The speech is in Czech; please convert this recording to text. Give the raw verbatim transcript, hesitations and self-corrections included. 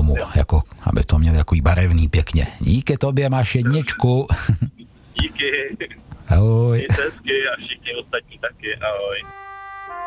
tomu, jako, aby to měl jako barevný pěkně. Díky tobě, máš jedničku. Díky. Ahoj. Mějte hezky a všichni ostatní taky. Ahoj.